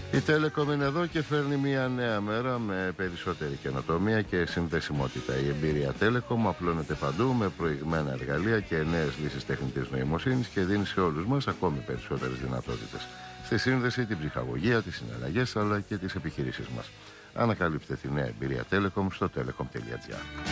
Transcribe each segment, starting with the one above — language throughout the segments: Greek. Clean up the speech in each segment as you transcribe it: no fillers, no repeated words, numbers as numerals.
Η Telecom είναι εδώ και φέρνει μια νέα μέρα με περισσότερη καινοτομία και συνδεσιμότητα. Η εμπειρία Telecom απλώνεται παντού με προηγμένα εργαλεία και νέες λύσεις τεχνητής νοημοσύνης και δίνει σε όλους μας ακόμη περισσότερες δυνατότητες. Στη σύνδεση, την ψυχαγωγία, τις συναλλαγές αλλά και τις επιχειρήσεις μας. Ανακαλύψτε τη νέα εμπειρία Telecom στο telecom.gr.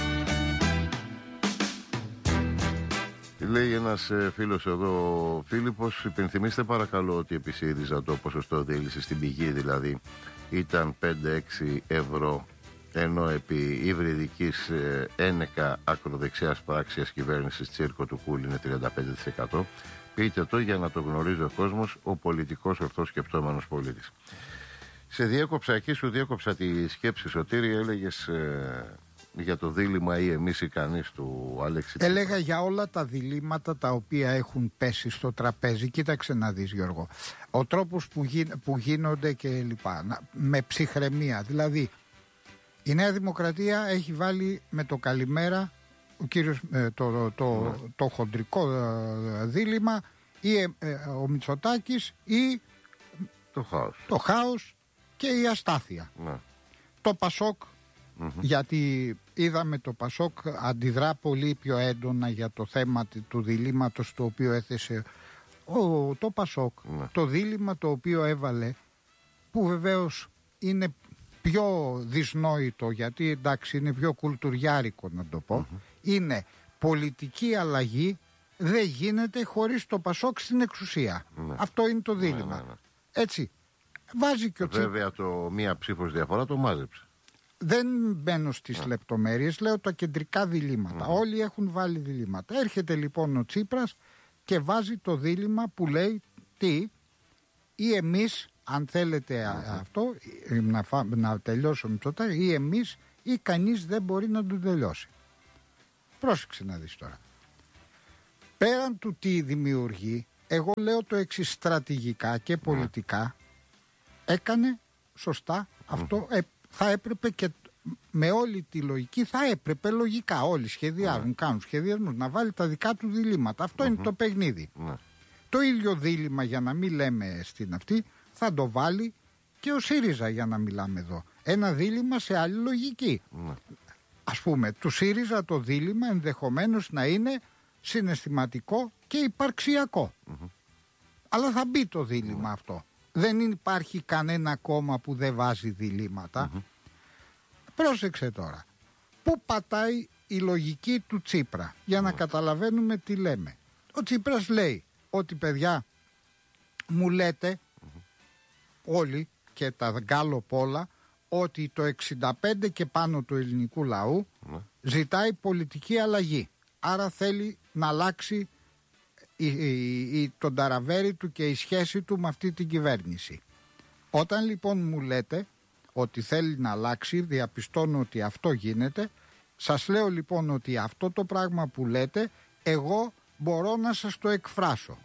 Λέει ένας φίλος εδώ, Φίλιππος, υπενθυμίστε παρακαλώ ότι επί ΣΥΡΙΖΑ το ποσοστό διέλυσης στην πηγή δηλαδή ήταν 5-6 ευρώ, ενώ επί υβριδικής ένεκα ακροδεξιάς πράξιας κυβέρνησης Τσίρκο του Κούλη είναι 35%. Πείτε το για να το γνωρίζει ο κόσμος, ο πολιτικός ορθός σκεπτόμενος πολίτης. Σε διέκοψα εκεί, σου διέκοψα τη σκέψη, Σωτήρη, έλεγες για το δίλημμα ή εμείς ή κανείς του Αλέξη. Έλεγα για όλα τα διλήμματα τα οποία έχουν πέσει στο τραπέζι. Κοίταξε να δεις, Γιώργο, ο τρόπος που γίνονται και λοιπά, με ψυχραιμία. Δηλαδή η Νέα Δημοκρατία έχει βάλει με το καλημέρα ο κύριος, το χοντρικό δίλημμα, ή ο Μητσοτάκης ή το χάος και η αστάθεια. Το Πασόκ, γιατί είδαμε το Πασόκ αντιδρά πολύ πιο έντονα για το θέμα του διλήμματος το οποίο έθεσε το Πασόκ. Το δίλημμα το οποίο έβαλε, που βεβαίως είναι πιο δυσνόητο, γιατί εντάξει είναι πιο κουλτουριάρικο να το πω, είναι πολιτική αλλαγή δεν γίνεται χωρίς το Πασόκ στην εξουσία. Αυτό είναι το δίλημμα. Έτσι βάζει και ο βέβαια το μία ψήφος διαφορά το μάζεψε. Δεν μπαίνω στις λεπτομέρειες, λέω τα κεντρικά διλήμματα. Όλοι έχουν βάλει διλήμματα. Έρχεται λοιπόν ο Τσίπρας και βάζει το δίλημμα που λέει τι, ή εμείς, αν θέλετε αυτό, να τελειώσω Μητσοτάκη, ή εμείς ή κανείς δεν μπορεί να το τελειώσει. Πρόσεξε να δεις τώρα. Πέραν του τι δημιουργεί, εγώ λέω το εξής, στρατηγικά και πολιτικά έκανε σωστά αυτό. Θα έπρεπε και με όλη τη λογική, θα έπρεπε λογικά όλοι σχεδιάζουν, κάνουν σχεδιασμούς, να βάλει τα δικά του διλήμματα. Αυτό είναι το παιχνίδι. Το ίδιο δίλημμα, για να μην λέμε στην αυτή, θα το βάλει και ο ΣΥΡΙΖΑ, για να μιλάμε εδώ. Ένα δίλημμα σε άλλη λογική. Ας πούμε, του ΣΥΡΙΖΑ το δίλημμα ενδεχομένως να είναι συναισθηματικό και υπαρξιακό. Αλλά θα μπει το δίλημμα αυτό. Δεν υπάρχει κανένα κόμμα που δεν βάζει διλήμματα. Πρόσεξε τώρα. Πού πατάει η λογική του Τσίπρα, για να καταλαβαίνουμε τι λέμε. Ο Τσίπρας λέει ότι παιδιά μου λέτε όλοι και τα γκάλο πόλα ότι το 65 και πάνω του ελληνικού λαού ζητάει πολιτική αλλαγή. Άρα θέλει να αλλάξει τον ταραβέρι του και η σχέση του με αυτή την κυβέρνηση. Όταν λοιπόν μου λέτε ότι θέλει να αλλάξει, διαπιστώνω ότι αυτό γίνεται, σας λέω λοιπόν ότι αυτό το πράγμα που λέτε εγώ μπορώ να σας το εκφράσω.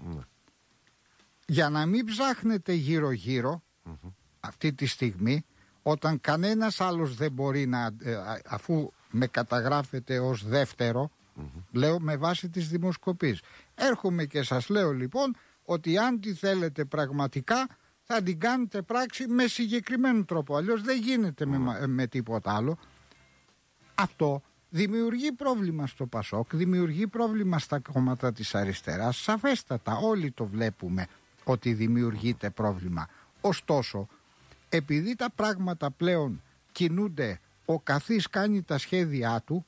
Για να μην ψάχνετε γύρω γύρω αυτή τη στιγμή, όταν κανένας άλλος δεν μπορεί να, αφού με καταγράφετε ως δεύτερο, λέω με βάση τις δημοσκοπήσεις, έρχομαι και σας λέω λοιπόν ότι αν τη θέλετε πραγματικά θα την κάνετε πράξη με συγκεκριμένο τρόπο, αλλιώς δεν γίνεται με τίποτα άλλο. Αυτό δημιουργεί πρόβλημα στο Πασόκ, δημιουργεί πρόβλημα στα κόμματα της αριστεράς, σαφέστατα όλοι το βλέπουμε ότι δημιουργείται πρόβλημα. Ωστόσο, επειδή τα πράγματα πλέον κινούνται, ο καθής κάνει τα σχέδιά του,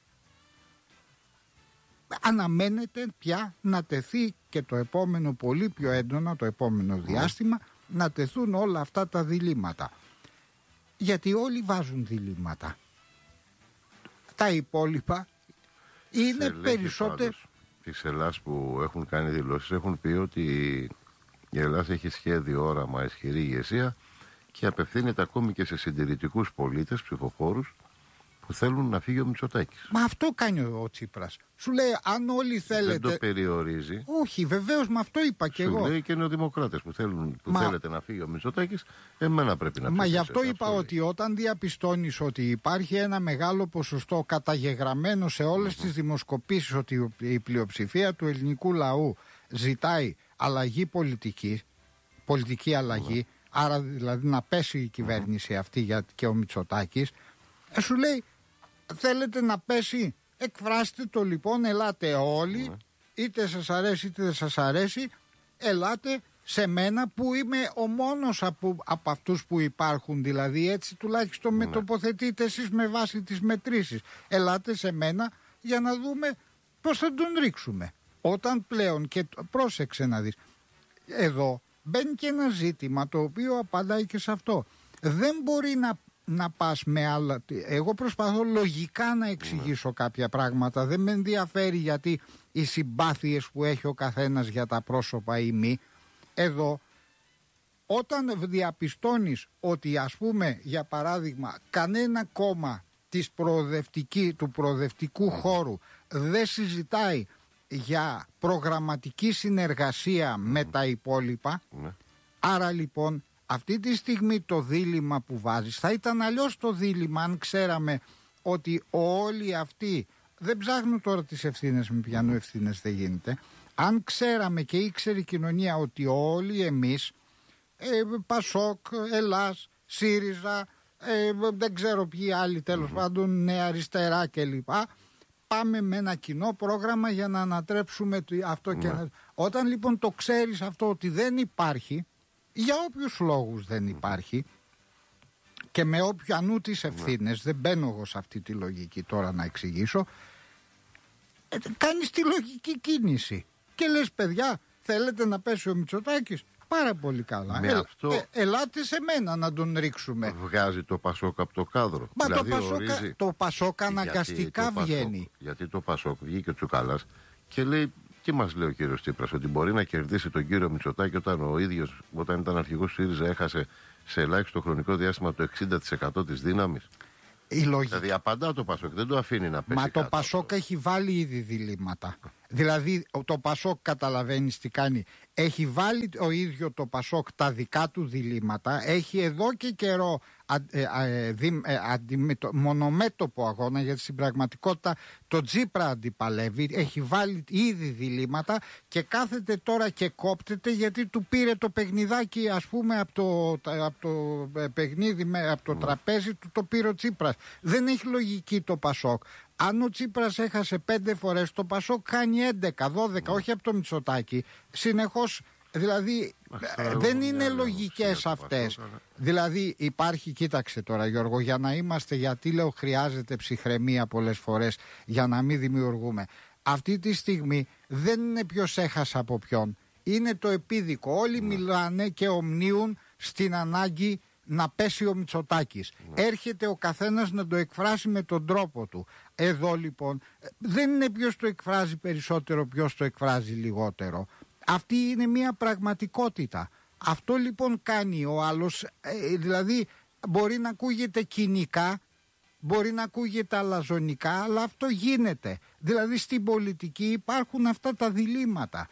αναμένεται πια να τεθεί και το επόμενο πολύ πιο έντονα, το επόμενο διάστημα, να τεθούν όλα αυτά τα διλήμματα. Γιατί όλοι βάζουν διλήμματα. Τα υπόλοιπα είναι περισσότερο. Της Ελλάς που έχουν κάνει δηλώσεις έχουν πει ότι η Ελλάδα έχει σχέδιο, όραμα, ισχυρή ηγεσία και απευθύνεται ακόμη και σε συντηρητικούς πολίτες, ψηφοφόρους που θέλουν να φύγει ο Μητσοτάκης. Μα αυτό κάνει ο Τσίπρας. Σου λέει αν όλοι θέλετε. Δεν το περιορίζει. Όχι, βεβαίως, με αυτό είπα και εγώ. Σου λέει και νεοδημοκράτες που θέλετε να φύγει ο Μητσοτάκης, εμένα πρέπει να φύγει. Μα γι' αυτό είπα ότι όταν διαπιστώνεις ότι υπάρχει ένα μεγάλο ποσοστό καταγεγραμμένο σε όλες τις δημοσκοπήσεις ότι η πλειοψηφία του ελληνικού λαού ζητάει αλλαγή πολιτική αλλαγή, άρα δηλαδή να πέσει η κυβέρνηση αυτή και ο Μητσοτάκης, σου λέει θέλετε να πέσει, εκφράστε το λοιπόν, ελάτε όλοι, είτε σας αρέσει είτε δεν σας αρέσει, ελάτε σε μένα που είμαι ο μόνος από αυτούς που υπάρχουν, δηλαδή έτσι τουλάχιστον με τοποθετείτε εσείς με βάση τις μετρήσεις. Ελάτε σε μένα για να δούμε πώς θα τον ρίξουμε. Όταν πλέον, και πρόσεξε να δεις, εδώ μπαίνει και ένα ζήτημα το οποίο απαντάει και σε αυτό. Δεν μπορεί να πας με άλλα. Εγώ προσπαθώ λογικά να εξηγήσω κάποια πράγματα. Δεν με ενδιαφέρει γιατί οι συμπάθειες που έχει ο καθένας για τα πρόσωπα ή μη. Εδώ όταν διαπιστώνεις ότι, ας πούμε, για παράδειγμα, κανένα κόμμα του προοδευτικού χώρου δεν συζητάει για προγραμματική συνεργασία με τα υπόλοιπα, άρα λοιπόν αυτή τη στιγμή το δίλημμα που βάζεις θα ήταν αλλιώς το δίλημμα αν ξέραμε ότι όλοι αυτοί, δεν ψάχνουν τώρα τις ευθύνες, με πιανού ευθύνες δεν γίνεται, αν ξέραμε και ήξερε η κοινωνία ότι όλοι εμείς, Πασόκ, Ελλάς, ΣΥΡΙΖΑ, δεν ξέρω ποιοι άλλοι τέλος πάντων, Νέα Αριστερά κλπ, πάμε με ένα κοινό πρόγραμμα για να ανατρέψουμε αυτό και όταν λοιπόν το ξέρεις αυτό ότι δεν υπάρχει, για όποιους λόγους δεν υπάρχει και με όποιανού τις ευθύνες, δεν μπαίνω εγώ σε αυτή τη λογική τώρα να εξηγήσω, κάνεις τη λογική κίνηση και λες παιδιά θέλετε να πέσει ο Μητσοτάκης, πάρα πολύ καλά, ελάτε σε μένα να τον ρίξουμε. Βγάζει το Πασόκ από το κάδρο. Μα δηλαδή το Πασόκ αναγκαστικά βγαίνει. Γιατί το Πασόκ βγήκε ο Τσουκάλας και λέει, τι μας λέει ο κύριος Τσίπρας, ότι μπορεί να κερδίσει τον κύριο Μητσοτάκη όταν ο ίδιος, όταν ήταν αρχηγός του ΣΥΡΙΖΑ, έχασε σε ελάχιστο χρονικό διάστημα το 60% της δύναμης. Δηλαδή απαντά το Πασόκ, δεν το αφήνει να πέσει. Μα το Πασόκ έχει βάλει ήδη διλήμματα. Δηλαδή το Πασόκ, καταλαβαίνεις τι κάνει, έχει βάλει ο ίδιο το Πασόκ τα δικά του διλήμματα, έχει εδώ και καιρό μονομέτωπο αγώνα, γιατί στην πραγματικότητα το Τσίπρα αντιπαλεύει, έχει βάλει ήδη διλήμματα και κάθεται τώρα και κόπτεται γιατί του πήρε το παιχνιδάκι, ας πούμε, από το παιχνίδι, από το τραπέζι του το πήρε ο Τσίπρας. Δεν έχει λογική το Πασόκ. Αν ο Τσίπρας έχασε 5 φορές, το Πασόκ κάνει 11, 12, όχι από το Μητσοτάκη. Συνεχώς, δηλαδή δεν είναι λογικές αυτές. Δηλαδή υπάρχει, κοίταξε τώρα Γιώργο, για να είμαστε, γιατί λέω χρειάζεται ψυχραιμία πολλές φορές για να μην δημιουργούμε. Αυτή τη στιγμή δεν είναι ποιος έχασε από ποιον. Είναι το επίδικο. Όλοι μιλάνε και ομνίουν στην ανάγκη να πέσει ο Μητσοτάκης. Έρχεται ο καθένας να το εκφράσει με τον τρόπο του. Εδώ λοιπόν δεν είναι ποιος το εκφράζει περισσότερο, ποιος το εκφράζει λιγότερο. Αυτή είναι μια πραγματικότητα. Αυτό λοιπόν κάνει ο άλλος, δηλαδή μπορεί να ακούγεται κοινικά, μπορεί να ακούγεται αλαζονικά, αλλά αυτό γίνεται. Δηλαδή στην πολιτική υπάρχουν αυτά τα διλήμματα.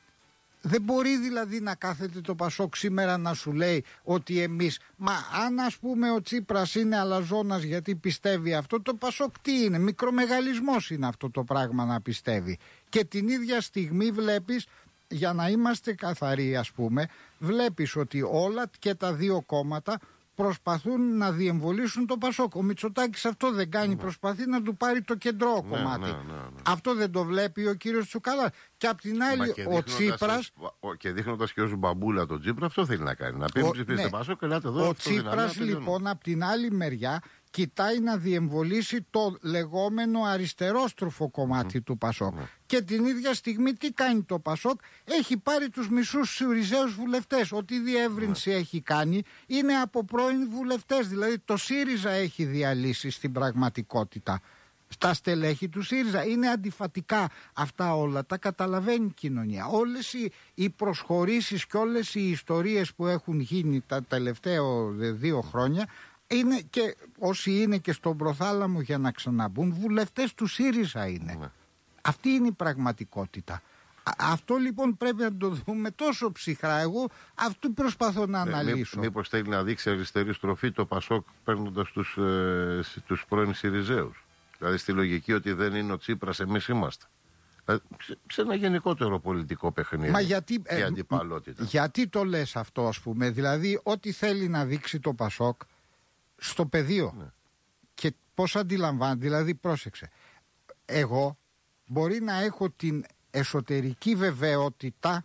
Δεν μπορεί δηλαδή να κάθεται το Πασόκ σήμερα να σου λέει ότι εμείς, μα αν ας πούμε ο Τσίπρας είναι αλαζόνας γιατί πιστεύει αυτό, το Πασόκ τι είναι, μικρομεγαλισμός είναι αυτό το πράγμα να πιστεύει. Και την ίδια στιγμή βλέπεις, για να είμαστε καθαροί ας πούμε, βλέπεις ότι όλα και τα δύο κόμματα προσπαθούν να διεμβολήσουν το Πασόκ. Ο Μητσοτάκης αυτό δεν κάνει, προσπαθεί να του πάρει το κεντρό κομμάτι. Αυτό δεν το βλέπει ο κύριος Τσουκάλας. Και απ' την άλλη ο Τσίπρας... Και δείχνοντας και ως μπαμπούλα τον Τσίπρα, αυτό θέλει να κάνει. Να πει ψηφίστε Πασόκ και ελάτε εδώ. Ο Τσίπρας λοιπόν απ' την άλλη μεριά κοιτάει να διεμβολήσει το λεγόμενο αριστερόστροφο κομμάτι του Πασόκ. Και την ίδια στιγμή τι κάνει το Πασόκ, έχει πάρει τους μισούς Συριζέους βουλευτές. Ό,τι διεύρυνση έχει κάνει είναι από πρώην βουλευτές. Δηλαδή το ΣΥΡΙΖΑ έχει διαλύσει στην πραγματικότητα. Στα στελέχη του ΣΥΡΙΖΑ είναι αντιφατικά αυτά όλα, τα καταλαβαίνει η κοινωνία. Όλες οι προσχωρήσεις και όλες οι ιστορίες που έχουν γίνει τα τελευταία 2 χρόνια είναι, και όσοι είναι και στον προθάλαμο για να ξαναμπούν, βουλευτές του ΣΥΡΙΖΑ είναι. Αυτή είναι η πραγματικότητα. Αυτό λοιπόν πρέπει να το δούμε τόσο ψυχρά. Εγώ αυτό προσπαθώ να αναλύσω. Μήπως θέλει να δείξει αριστερή στροφή το Πασόκ παίρνοντας τους πρώην ΣΥΡΙΖΕους. Δηλαδή στη λογική ότι δεν είναι ο Τσίπρας, εμείς είμαστε. Σε ένα γενικότερο πολιτικό παιχνίδι. Μα γιατί, και αντιπαλότητα. Γιατί το λες αυτό, ας πούμε? Δηλαδή, ό,τι θέλει να δείξει το Πασόκ στο πεδίο. Ναι. Και πώς αντιλαμβάνει, δηλαδή, πρόσεξε. Εγώ μπορεί να έχω την εσωτερική βεβαιότητα,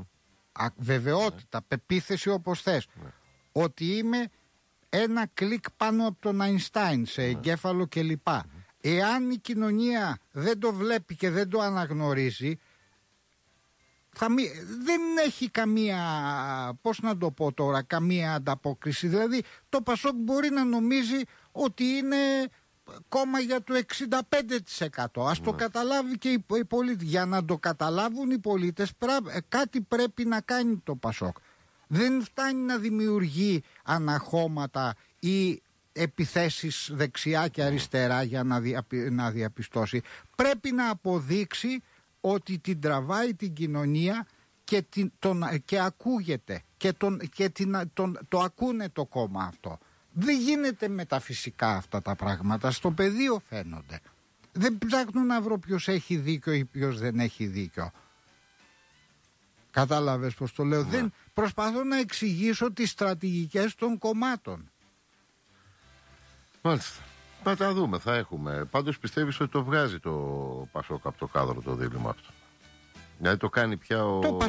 πεποίθηση όπως θες, ότι είμαι ένα κλικ πάνω από τον Αϊνστάιν σε εγκέφαλο κλπ. Εάν η κοινωνία δεν το βλέπει και δεν το αναγνωρίζει, δεν έχει καμία, πώς να το πω τώρα, καμία ανταπόκριση. Δηλαδή το Πασόκ μπορεί να νομίζει ότι είναι κόμμα για το 65%. Ας το καταλάβει και οι πολίτες. Για να το καταλάβουν οι πολίτες κάτι πρέπει να κάνει το Πασόκ. Δεν φτάνει να δημιουργεί αναχώματα ή επιθέσεις δεξιά και αριστερά για να διαπιστώσει. Πρέπει να αποδείξει ότι την τραβάει την κοινωνία και ακούγεται και το ακούνε το κόμμα αυτό. Δεν γίνεται μεταφυσικά αυτά τα πράγματα. Στο πεδίο φαίνονται. Δεν ψάχνουν να βρω ποιος έχει δίκιο ή ποιος δεν έχει δίκιο. Κατάλαβες πως το λέω? Δεν προσπαθώ να εξηγήσω τις στρατηγικές των κομμάτων. Μάλιστα. Θα τα δούμε, θα έχουμε. Πάντως πιστεύεις ότι το βγάζει το Πασόκ από το κάδρο το δίλημμα αυτό? Δηλαδή το κάνει πια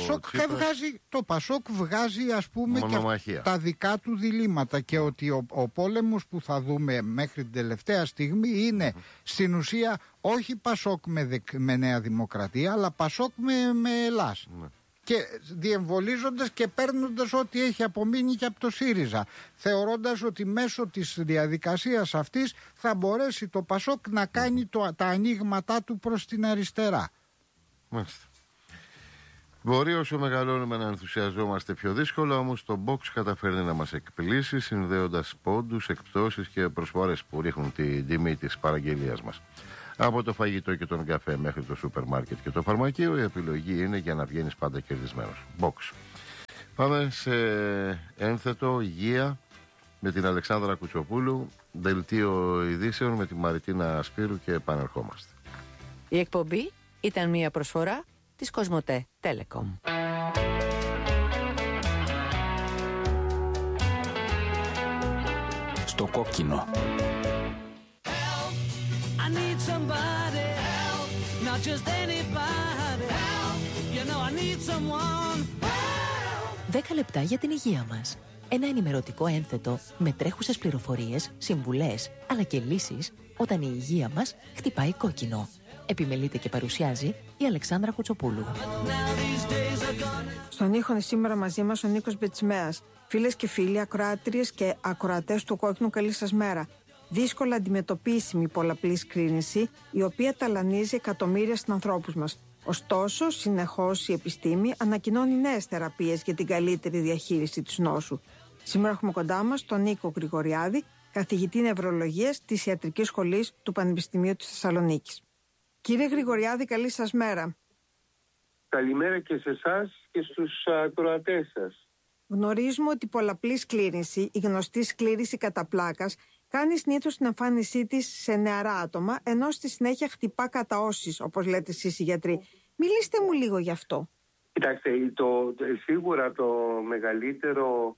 το Πασόκ βγάζει ας πούμε και τα δικά του διλήμματα και ότι ο πόλεμος που θα δούμε μέχρι την τελευταία στιγμή είναι στην ουσία όχι Πασόκ με Νέα Δημοκρατία, αλλά Πασόκ με Ελλάς. Και διεμβολίζοντας και παίρνοντας ό,τι έχει απομείνει και από το ΣΥΡΙΖΑ, θεωρώντας ότι μέσω της διαδικασίας αυτής θα μπορέσει το Πασόκ να κάνει τα ανοίγματά του προς την αριστερά. Μάλιστα. Μπορεί όσο μεγαλώνουμε να ενθουσιαζόμαστε πιο δύσκολα, όμως το box καταφέρνει να μας εκπλήσει, συνδέοντας πόντους, εκπτώσεις και προσφορές που ρίχνουν την τιμή της παραγγελίας μας. Από το φαγητό και τον καφέ μέχρι το σούπερ μάρκετ και το φαρμακείο, η επιλογή είναι για να βγαίνεις πάντα κερδισμένος. Box. Πάμε σε ένθετο υγεία με την Αλεξάνδρα Κουτσοπούλου, δελτίο ειδήσεων με τη Μαριτίνα Σπύρου και επανερχόμαστε. Η εκπομπή ήταν μια προσφορά της Κοσμοτέ Telecom. Στο κόκκινο. 10 λεπτά για την υγεία μας. Ένα ενημερωτικό ένθετο με τρέχουσες πληροφορίες, συμβουλές, αλλά και λύσεις όταν η υγεία μας χτυπάει κόκκινο. Επιμελείται και παρουσιάζει η Αλεξάνδρα Κουτσοπούλου. Στον ήχο είναι σήμερα μαζί μας ο Νίκος Μπετσμέας. Φίλες και φίλοι, ακροάτριες και ακροατές του Κόκκινου, καλή σας μέρα. Δύσκολα αντιμετωπίσιμη πολλαπλή σκρίνηση, η οποία ταλανίζει εκατομμύρια συνανθρώπους μας. Ωστόσο, συνεχώς η επιστήμη ανακοινώνει νέες θεραπείες για την καλύτερη διαχείριση της νόσου. Σήμερα έχουμε κοντά μας τον Νίκο Γρηγοριάδη, καθηγητή νευρολογίας της Ιατρικής Σχολής του Πανεπιστημίου της Θεσσαλονίκης. Κύριε Γρηγοριάδη, καλή σας μέρα. Καλημέρα και σε εσάς και στους ακροατές σας. Γνωρίζουμε ότι η πολλαπλή σκλήρυνση, η γνωστή σκλήρυνση κατά πλάκας, κάνει συνήθως την εμφάνισή της σε νεαρά άτομα, ενώ στη συνέχεια χτυπά κατά όσεις, όπως λέτε εσείς οι γιατροί. Μιλήστε μου λίγο γι' αυτό. Κοιτάξτε, σίγουρα το μεγαλύτερο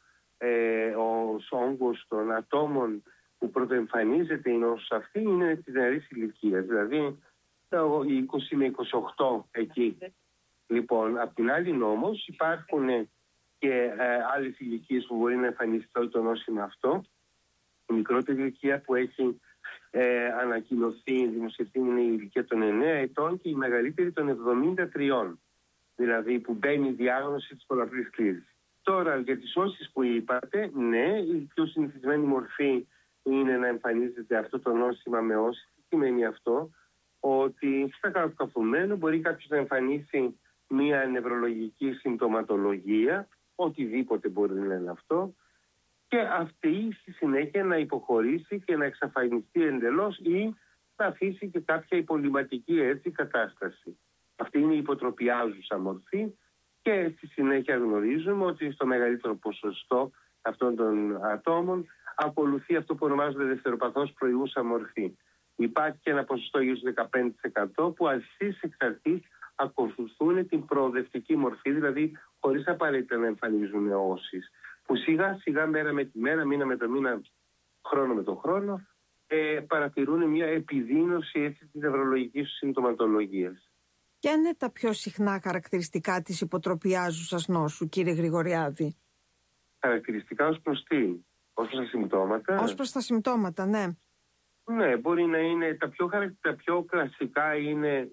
όγκος των ατόμων που πρωτοεμφανίζεται η νόσος αυτή είναι της νεαρής ηλικίας, δηλαδή 20 με 28 εκεί. Λοιπόν, απ' την άλλη όμως υπάρχουν και άλλες ηλικίες που μπορεί να εμφανιστεί το νόσημα αυτό. Η μικρότερη ηλικία που έχει ανακοινωθεί, δημοσιευτεί, είναι η ηλικία των 9 ετών και η μεγαλύτερη των 73, δηλαδή που μπαίνει η διάγνωση της πολλαπλής σκλήρυνσης. Τώρα για τις όσεις που είπατε, ναι, η πιο συνηθισμένη μορφή είναι να εμφανίζεται αυτό το νόσημα με όσεις. Τι σημαίνει αυτό? Ότι στα κάτω μπορεί κάποιος να εμφανίσει μια νευρολογική συμπτωματολογία, οτιδήποτε μπορεί να είναι αυτό, και αυτή στη συνέχεια να υποχωρήσει και να εξαφανιστεί εντελώς ή να αφήσει και κάποια υπολοιματική κατάσταση. Αυτή είναι η υποτροπιάζουσα μορφή και στη συνέχεια γνωρίζουμε ότι στο μεγαλύτερο ποσοστό αυτών των ατόμων ακολουθεί αυτό που ονομάζεται δευτεροπαθώς προϊούσα μορφή. Υπάρχει και ένα ποσοστό γύρω στο 15% που ασύς εξαρτής ακολουθούν την προοδευτική μορφή, δηλαδή χωρίς απαραίτητα να εμφανίζουν νεώσεις, που σιγά σιγά, μέρα με τη μέρα, μήνα με το μήνα, χρόνο με το χρόνο, παρατηρούν μια επιδείνωση της νευρολογικής συμπτωματολογίας. Ποια είναι τα πιο συχνά χαρακτηριστικά της υποτροπιάζουσας νόσου, κύριε Γρηγοριάδη? Χαρακτηριστικά ως προς τι? Ως προς τα συμπτώματα? Ως προς τα συμπτώματα, ναι. Ναι, μπορεί να είναι τα πιο κλασικά είναι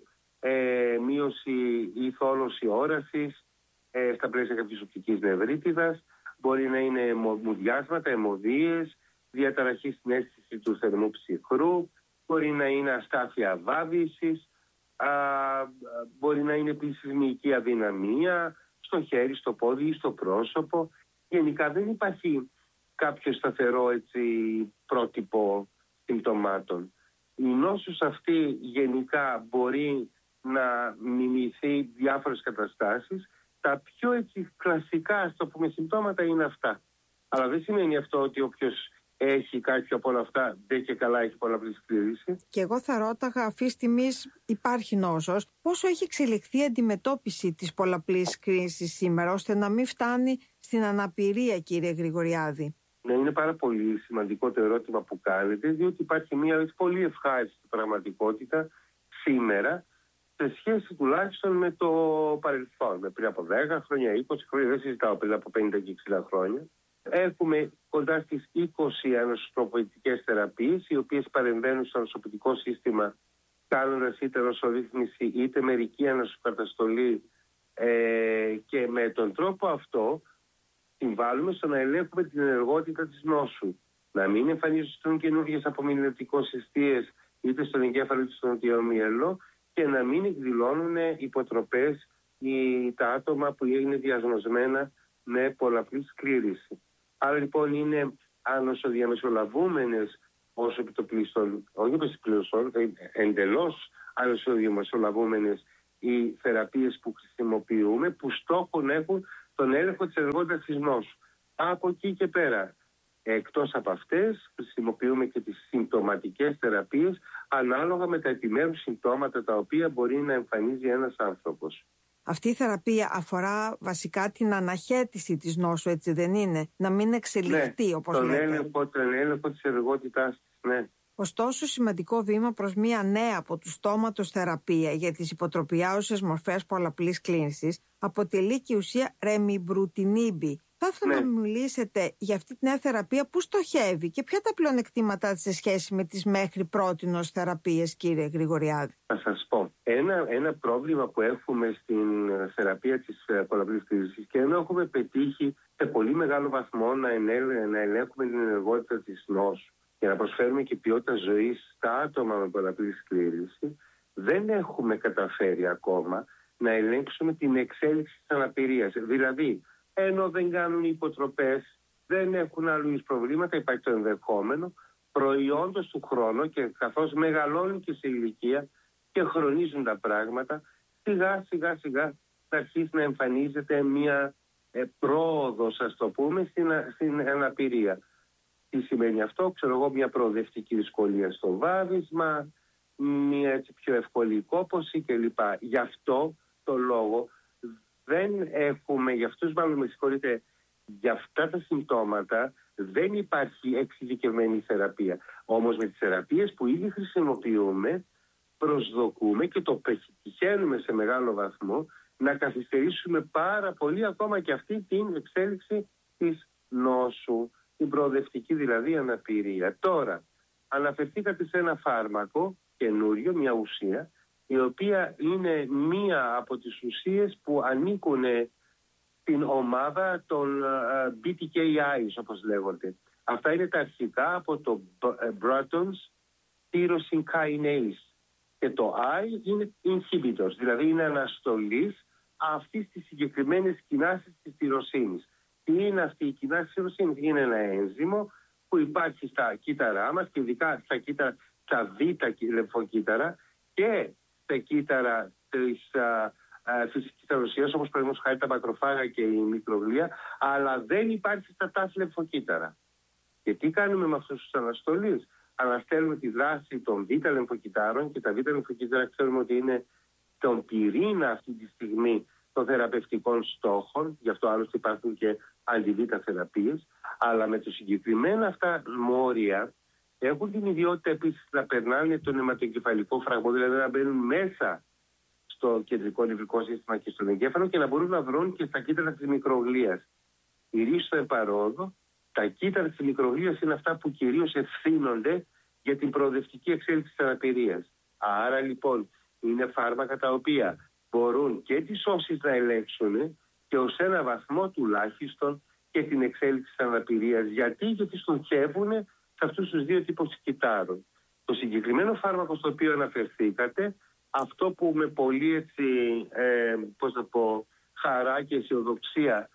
μείωση ή θόλωση όρασης στα πλαίσια κάποιης οπτικής νευρίτιδας. Μπορεί να είναι μουδιάσματα, αιμωδίες, διαταραχή στην αίσθηση του θερμού ψυχρού. Μπορεί να είναι αστάθεια βάβησης. Μπορεί να είναι επίσης μυϊκή αδυναμία στο χέρι, στο πόδι ή στο πρόσωπο. Γενικά δεν υπάρχει κάποιο σταθερό πρότυπο συμπτωμάτων. Η νόσος αυτή γενικά μπορεί να μιμηθεί διάφορες καταστάσεις. Τα πιο κλασικά, ας το πούμε, συμπτώματα είναι αυτά. Αλλά δεν σημαίνει αυτό ότι όποιος έχει κάποιο από όλα αυτά δεν και καλά έχει πολλαπλή σκλήρυνση. Και εγώ θα ρώταγα, αυτή τη στιγμή υπάρχει νόσος, πόσο έχει εξελιχθεί η αντιμετώπιση της πολλαπλής σκλήρυνσης σήμερα, ώστε να μην φτάνει στην αναπηρία, κύριε Γρηγοριάδη? Ναι, είναι πάρα πολύ σημαντικό το ερώτημα που κάνετε, διότι υπάρχει μια πολύ ευχάριστη πραγματικότητα σήμερα, σε σχέση τουλάχιστον με το παρελθόν, με πριν από 10 χρόνια, 20 χρόνια, δεν συζητάω πριν από 50 και 60 χρόνια. Έχουμε κοντά στις 20 ανοσοποιητικές θεραπείες, οι οποίες παρεμβαίνουν στο νοσοποιητικό σύστημα, κάνοντας είτε νοσορύθμιση είτε μερική ανοσοκαταστολή, και με τον τρόπο αυτό συμβάλλουμε στο να ελέγχουμε την ενεργότητα της νόσου. Να μην εμφανίζουν καινούργιες απομεινωτικές αιστείες είτε στον εγκέφαλο είτε στον νοτιομυελό, και να μην εκδηλώνουν υποτροπές τα άτομα που είναι διαγνωσμένα με πολλαπλή σκλήρυνση. Άρα λοιπόν είναι ανοσοδιαμεσολαβούμενες ως επιτοπλίστων, όχι επιτοπλίστων, εντελώς ανοσοδιαμεσολαβούμενες οι θεραπείες που χρησιμοποιούμε, που στόχο έχουν τον έλεγχο της ενεργότητας της νόσου. Από εκεί και πέρα, εκτός από αυτές, χρησιμοποιούμε και τις συμπτωματικές θεραπείες ανάλογα με τα επιμέρους συμπτώματα τα οποία μπορεί να εμφανίζει ένας άνθρωπος. Αυτή η θεραπεία αφορά βασικά την αναχέτηση της νόσου, έτσι δεν είναι? Να μην εξελιχθεί, ναι, όπως λέτε. Τον έλεγχο της ενεργότητάς της, ναι. Ωστόσο, σημαντικό βήμα προς μια νέα από του στόματος θεραπεία για τις υποτροπιάζουσες μορφές πολλαπλής σκλήρυνσης αποτελεί και η ουσία ρεμιμπρουτινίμπι. Θα ήθελα να μιλήσετε για αυτή τη νέα θεραπεία, που στοχεύει και ποια τα πλεονεκτήματά της σε σχέση με τις μέχρι πρότινος θεραπείες, κύριε Γρηγοριάδη? Θα σας πω. Ένα πρόβλημα που έχουμε στην θεραπεία της πολλαπλής σκλήρυνσης, και ενώ έχουμε πετύχει σε πολύ μεγάλο βαθμό να ελέγχουμε την ενεργότητα της νόσου και να προσφέρουμε και ποιότητα ζωής στα άτομα με πολλαπλή σκλήρυνση, δεν έχουμε καταφέρει ακόμα να ελέγξουμε την εξέλιξη της αναπηρίας. Δηλαδή, ενώ δεν κάνουν υποτροπές, δεν έχουν άλλου προβλήματα, υπάρχει το ενδεχόμενο προϊόντος του χρόνου, και καθώς μεγαλώνουν και σε ηλικία και χρονίζουν τα πράγματα, σιγά σιγά θα αρχίσει να εμφανίζεται μια πρόοδος, ας το πούμε, στην αναπηρία. Τι σημαίνει αυτό? Ξέρω εγώ, μια προοδευτική δυσκολία στο βάδισμα, μια πιο ευκολή κόπωση κλπ. Γι' αυτό το λόγο δεν έχουμε, για αυτούς μάλλον με συγχωρείτε, για αυτά τα συμπτώματα δεν υπάρχει εξειδικευμένη θεραπεία. Όμως με τις θεραπείες που ήδη χρησιμοποιούμε προσδοκούμε και το πετυχαίνουμε σε μεγάλο βαθμό να καθυστερήσουμε πάρα πολύ ακόμα και αυτή την εξέλιξη της νόσου, την προοδευτική δηλαδή αναπηρία. Τώρα, αναφερθήκατε σε ένα φάρμακο καινούριο, μια ουσία, η οποία είναι μία από τις ουσίες που ανήκουν στην ομάδα των BTKIs, όπως λέγονται. Αυτά είναι τα αρχικά από το Bruton's Tyrosine Kinase. Και το I είναι inhibitors, δηλαδή είναι αναστολής αυτής της συγκεκριμένης κοινάσης της τυροσίνης. Τι είναι αυτή η κοινάση της τυροσίνης? Είναι ένα ένζυμο που υπάρχει στα κύτταρά μας, και ειδικά στα β' λεμφοκύτταρα και στα κύτταρα της φυσικής τυροσίας, όπως παραδείγματος χάρη τα μακροφάγα και η μικροβλία, αλλά δεν υπάρχει στα τάφ λεμφοκύτταρα. Και τι κάνουμε με αυτούς τους αναστολείς? Αναστέλουμε τη δράση των β' λεμφοκυτάρων, και τα β' λεμφοκύτταρα ξέρουμε ότι είναι τον πυρήνα αυτή τη στιγμή των θεραπευτικών στόχων, γι' αυτό άλλωστε υπάρχουν και αντιβήτα θεραπείες, αλλά με το συγκεκριμένα αυτά μόρια έχουν την ιδιότητα επίσης να περνάνε τον αιματοεγκεφαλικό φραγμό, δηλαδή να μπαίνουν μέσα στο κεντρικό νευρικό σύστημα και στον εγκέφαλο και να μπορούν να βρουν και στα κύτταρα της μικρογλίας. Η ρίστο εμπαρόδο, τα κύτταρα της μικρογλίας είναι αυτά που κυρίως ευθύνονται για την προοδευτική εξέλιξη της αναπηρίας. Άρα λοιπόν είναι φάρμακα τα οποία μπορούν και τις όσεις να ελέγξουν και ως ένα βαθμό τουλάχιστον και την εξέλιξη της αναπηρίας. Γιατί στοχεύουν σε αυτούς τους δύο τύπους κυτάρων. Το συγκεκριμένο φάρμακο στο οποίο αναφερθήκατε, αυτό που με πολύ έτσι, χαρά και αισιοδοξία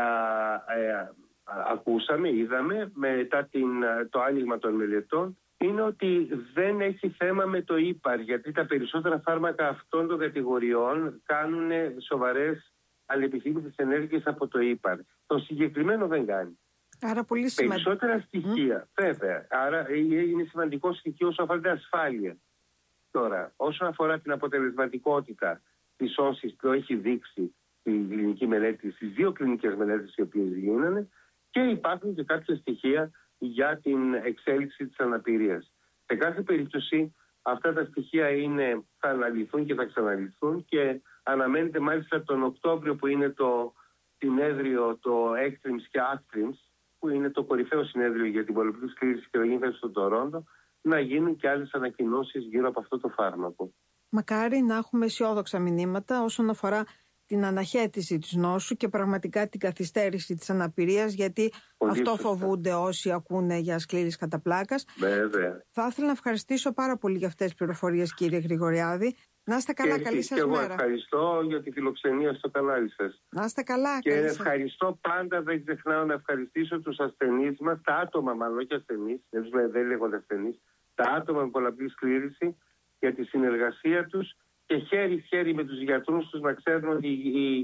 ακούσαμε, είδαμε μετά το άνοιγμα των μελετών, είναι ότι δεν έχει θέμα με το ύπαρ, γιατί τα περισσότερα φάρμακα αυτών των κατηγοριών κάνουν σοβαρές ανεπιθύμητες ενέργειες από το ύπαρ. Το συγκεκριμένο δεν κάνει. Άρα πολύ σημαντικό. Περισσότερα στοιχεία, βέβαια. Άρα είναι σημαντικό στοιχείο όσο αφορά την ασφάλεια. Τώρα, όσον αφορά την αποτελεσματικότητα της όσης το έχει δείξει στην κλινική μελέτη, στις δύο κλινικές μελέτες οι οποίες γίνανε, και υπάρχουν και κάποια στοιχεία για την εξέλιξη της αναπηρίας. Σε κάθε περίπτωση αυτά τα στοιχεία θα αναλυθούν και θα ξαναλυθούν και αναμένεται μάλιστα τον Οκτώβριο που είναι το συνέδριο, το ECTRIMS και ACTRIMS, που είναι το κορυφαίο συνέδριο για την πολλαπλή σκλήρυνση και θα γίνει στο Τορόντο, να γίνουν και άλλες ανακοινώσεις γύρω από αυτό το φάρμακο. Μακάρι να έχουμε αισιόδοξα μηνύματα όσον αφορά την αναχέτηση της νόσου και πραγματικά την καθυστέρηση της αναπηρίας, γιατί αυτό φοβούνται όσοι ακούνε για σκλήρυνση κατά πλάκας. Βέβαια. Θα ήθελα να ευχαριστήσω πάρα πολύ για αυτές τις πληροφορίες, κύριε Γρηγοριάδη. Να είστε καλά, καλή σας μέρα. Και εγώ ευχαριστώ για τη φιλοξενία στο κανάλι σας. Να είστε καλά. Και ευχαριστώ πάντα, δεν ξεχνάω να ευχαριστήσω τους ασθενείς μας, τα άτομα μάλλον, όχι ασθενείς, δεν λέγονται ασθενείς, τα άτομα με πολλαπλή σκλήρυνση για τη συνεργασία τους και χέρι-χέρι με τους γιατρούς τους να ξέρουν ότι η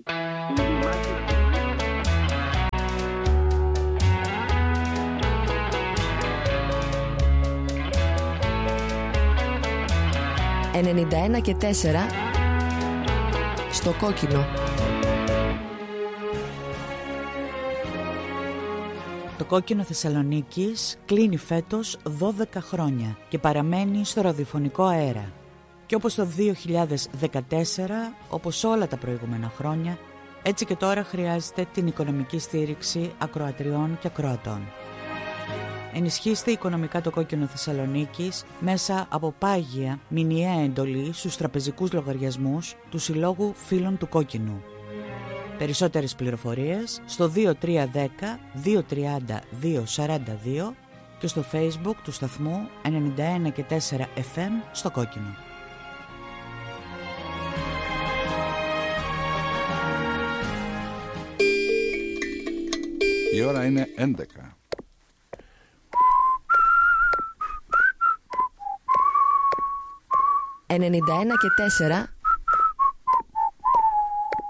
91 και 4 στο κόκκινο. Το κόκκινο Θεσσαλονίκης κλείνει φέτος 12 χρόνια και παραμένει στο ραδιοφωνικό αέρα. Και όπως το 2014, όπως όλα τα προηγούμενα χρόνια, έτσι και τώρα χρειάζεται την οικονομική στήριξη ακροατριών και ακροατών. Ενισχύστε οικονομικά το κόκκινο Θεσσαλονίκης μέσα από πάγια μηνιαία εντολή στους τραπεζικούς λογαριασμούς του Συλλόγου Φίλων του Κόκκινου. Περισσότερες πληροφορίες στο 2310 230 242 και στο Facebook του σταθμού 91 και 4 FM στο κόκκινο. Η ώρα είναι 11. «91 και 4